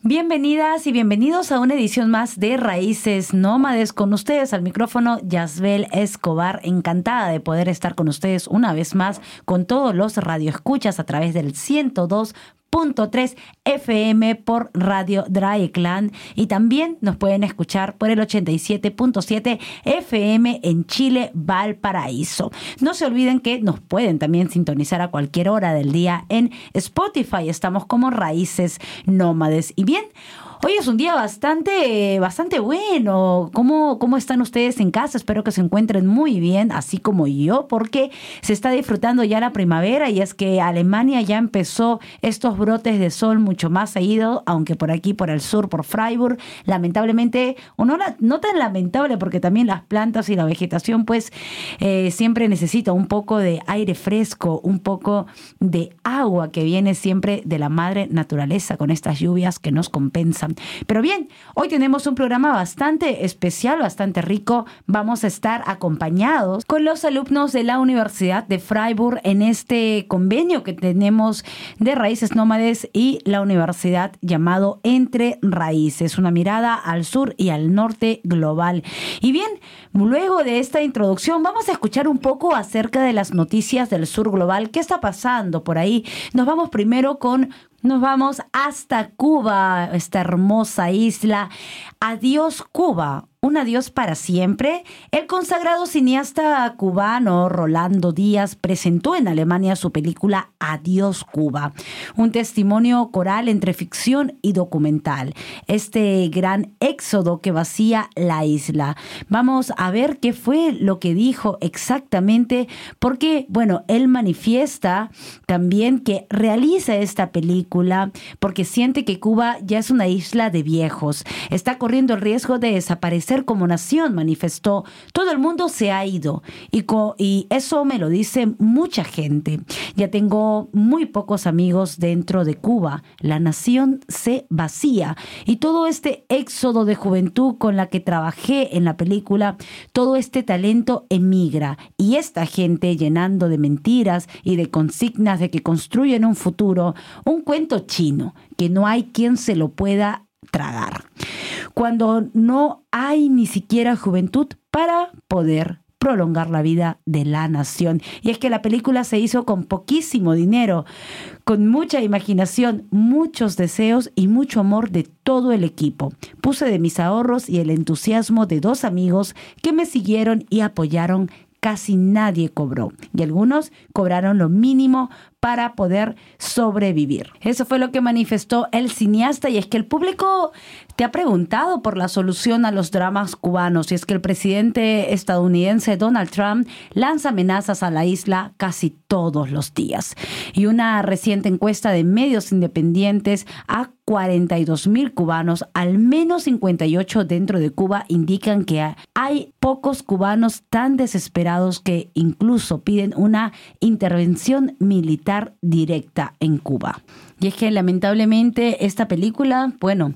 Bienvenidas y bienvenidos a una edición más de Raíces Nómades. Con ustedes al micrófono, Yasbel Escobar. Encantada de poder estar con ustedes una vez más con todos los radioescuchas a través del 102.3 FM por Radio Draeclan, y también nos pueden escuchar por el 87.7 FM en Chile, Valparaíso. No se olviden que nos pueden también sintonizar a cualquier hora del día en Spotify. Estamos como Raíces Nómades. Y bien, hoy es un día bastante bueno. ¿Cómo están ustedes en casa? Espero que se encuentren muy bien, así como yo, porque se está disfrutando ya la primavera, y es que Alemania ya empezó estos brotes de sol mucho más seguido, aunque por aquí, por el sur, por Freiburg, lamentablemente, o no tan lamentable, porque también las plantas y la vegetación pues siempre necesita un poco de aire fresco, un poco de agua que viene siempre de la madre naturaleza con estas lluvias que nos compensan. Pero bien, hoy tenemos un programa bastante especial, bastante rico. Vamos a estar acompañados con los alumnos de la Universidad de Freiburg en este convenio que tenemos de Raíces Nómades y la universidad llamado Entre Raíces, una mirada al sur y al norte global. Y bien, luego de esta introducción vamos a escuchar un poco acerca de las noticias del sur global. ¿Qué está pasando por ahí? Nos vamos hasta Cuba, esta hermosa isla. Adiós, Cuba. Un adiós para siempre. El consagrado cineasta cubano Rolando Díaz presentó en Alemania su película Adiós, Cuba, un testimonio coral entre ficción y documental. Este gran éxodo que vacía la isla. Vamos a ver qué fue lo que dijo exactamente, porque, bueno, él manifiesta también que realiza esta película porque siente que Cuba ya es una isla de viejos. Está corriendo el riesgo de desaparecer como nación, manifestó. Todo el mundo se ha ido y eso me lo dice mucha gente. Ya tengo muy pocos amigos dentro de Cuba. La nación se vacía, y todo este éxodo de juventud con la que trabajé en la película, todo este talento emigra, y esta gente llenando de mentiras y de consignas de que construyen un futuro, un cuento chino que no hay quien se lo pueda tragar, cuando no hay ni siquiera juventud para poder prolongar la vida de la nación. Y es que la película se hizo con poquísimo dinero, con mucha imaginación, muchos deseos y mucho amor de todo el equipo. Puse de mis ahorros y el entusiasmo de 2 amigos que me siguieron y apoyaron. Casi nadie cobró, y algunos cobraron lo mínimo para poder sobrevivir. Eso fue lo que manifestó el cineasta. Y es que el público te ha preguntado por la solución a los dramas cubanos, y es que el presidente estadounidense Donald Trump lanza amenazas a la isla casi todos los días. Y una reciente encuesta de medios independientes a 42,000 cubanos, al menos 58 dentro de Cuba, indican que hay pocos cubanos tan desesperados que incluso piden una intervención militar directa en Cuba. Y es que lamentablemente esta película,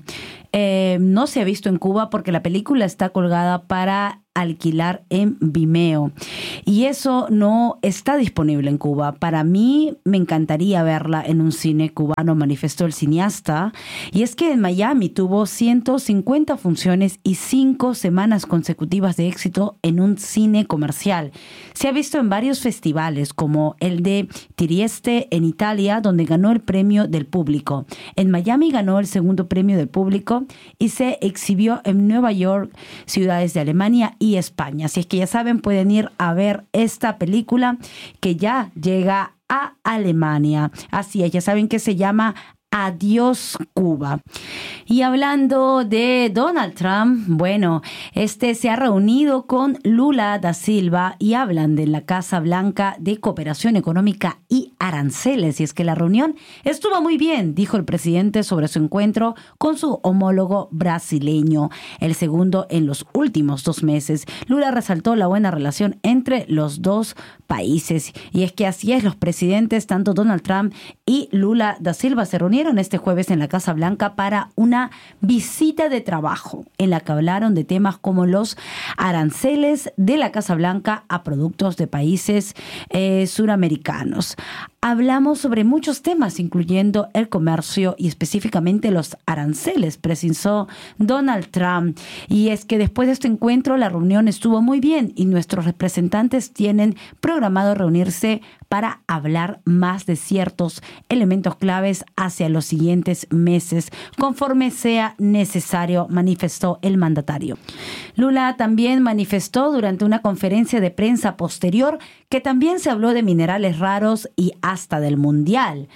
no se ha visto en Cuba porque la película está colgada para alquilar en Vimeo, y eso no está disponible en Cuba. Para mí me encantaría verla en un cine cubano, manifestó el cineasta. Y es que en Miami tuvo 150 funciones y 5 semanas consecutivas de éxito en un cine comercial. Se ha visto en varios festivales, como el de Trieste en Italia, donde ganó el premio del público. En Miami ganó el segundo premio del público y se exhibió en Nueva York, ciudades de Alemania y España. Así es que ya saben, pueden ir a ver esta película que ya llega a Alemania. Así es, ya saben que se llama Adiós, Cuba. Y hablando de Donald Trump, se ha reunido con Lula da Silva y hablan de la Casa Blanca de Cooperación Económica y Aranceles. Y es que la reunión estuvo muy bien, dijo el presidente sobre su encuentro con su homólogo brasileño, el segundo en los últimos 2 meses. Lula resaltó la buena relación entre los dos países. Y es que así es, los presidentes, tanto Donald Trump y Lula da Silva, se reunieron este jueves en la Casa Blanca para una visita de trabajo en la que hablaron de temas como los aranceles de la Casa Blanca a productos de países suramericanos. hablamos sobre muchos temas, incluyendo el comercio y específicamente los aranceles, precisó Donald Trump. Y es que después de este encuentro la reunión estuvo muy bien y nuestros representantes tienen programado reunirse para hablar más de ciertos elementos claves hacia los siguientes meses, conforme sea necesario, manifestó el mandatario. Lula también manifestó durante una conferencia de prensa posterior que también se habló de minerales raros y hasta del Mundial,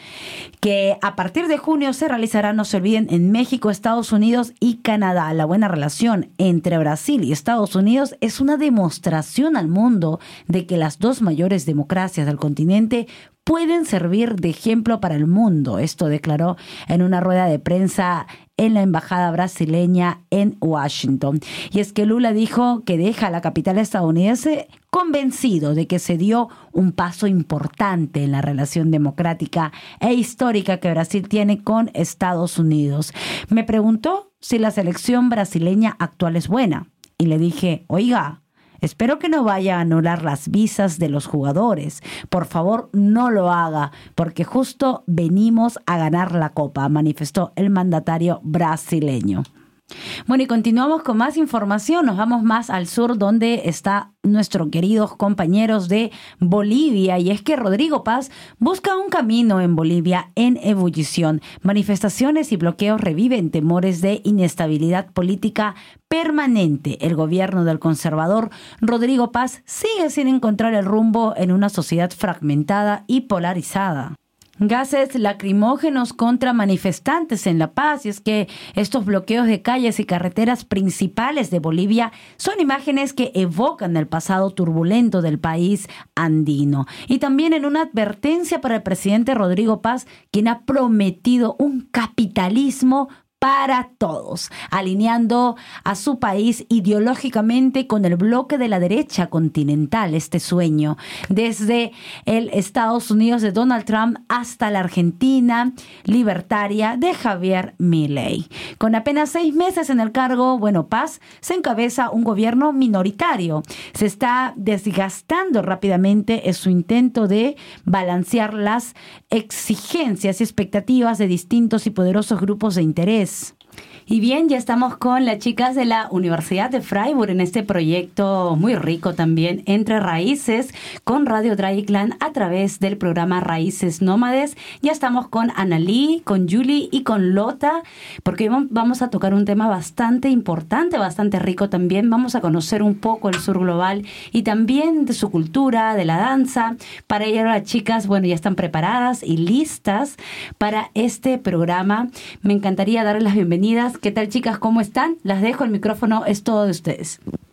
que a partir de junio se realizará, no se olviden, en México, Estados Unidos y Canadá. La buena relación entre Brasil y Estados Unidos es una demostración al mundo de que las dos mayores democracias del continente pueden servir de ejemplo para el mundo. Esto declaró en una rueda de prensa en la embajada brasileña en Washington. Y es que Lula dijo que deja la capital estadounidense convencido de que se dio un paso importante en la relación democrática e histórica que Brasil tiene con Estados Unidos. Me preguntó si la selección brasileña actual es buena. Y le dije, oiga, espero que no vaya a anular las visas de los jugadores. Por favor, no lo haga, porque justo venimos a ganar la copa, manifestó el mandatario brasileño. Bueno, y continuamos con más información. Nos vamos más al sur, donde está nuestros queridos compañeros de Bolivia. Y es que Rodrigo Paz busca un camino en Bolivia en ebullición. Manifestaciones y bloqueos reviven temores de inestabilidad política permanente. El gobierno del conservador Rodrigo Paz sigue sin encontrar el rumbo en una sociedad fragmentada y polarizada. Gases lacrimógenos contra manifestantes en La Paz. Y es que estos bloqueos de calles y carreteras principales de Bolivia son imágenes que evocan el pasado turbulento del país andino. Y también en una advertencia para el presidente Rodrigo Paz, quien ha prometido un capitalismo para todos, alineando a su país ideológicamente con el bloque de la derecha continental, este sueño, desde el Estados Unidos de Donald Trump hasta la Argentina libertaria de Javier Milei. Con apenas 6 meses en el cargo, Paz se encabeza un gobierno minoritario. Se está desgastando rápidamente en su intento de balancear las exigencias y expectativas de distintos y poderosos grupos de interés. Y bien, ya estamos con las chicas de la Universidad de Freiburg en este proyecto muy rico también, Entre Raíces, con Radio Dreieckland a través del programa Raíces Nómades. Ya estamos con Analí, con Julie y con Lota, porque vamos a tocar un tema bastante importante, bastante rico también. Vamos a conocer un poco el sur global y también de su cultura, de la danza. Para ello las chicas, ya están preparadas y listas para este programa. Me encantaría darles las bienvenidas. ¿Qué tal, chicas? ¿Cómo están? Las dejo, el micrófono es todo de ustedes.